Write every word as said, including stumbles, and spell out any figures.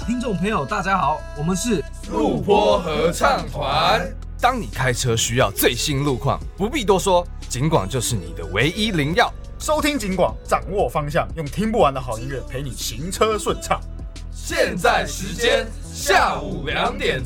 听众朋友，大家好，我们是路坡合唱团。 当你开车需要最新路况，不必多说，警广就是你的唯一灵药。 收听警广，掌握方向，用听不完的好音乐陪你行车顺畅。 现在时间下午两点